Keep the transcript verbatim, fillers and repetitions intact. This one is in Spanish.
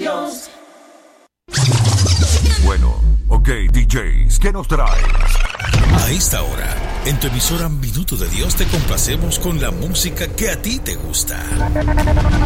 Dios. Bueno, ok, D Js, ¿qué nos traes? A esta hora, en tu emisora Minuto de Dios te complacemos con la música que a ti te gusta.